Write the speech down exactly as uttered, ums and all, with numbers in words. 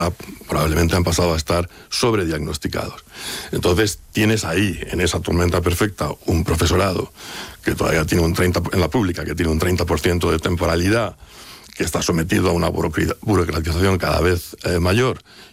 probablemente han pasado a estar sobrediagnosticados. Entonces tienes ahí, en esa tormenta perfecta, un profesorado que todavía tiene un treinta por ciento, en la pública, que tiene un treinta por ciento de temporalidad, que está sometido a una burocratización cada vez eh, mayor,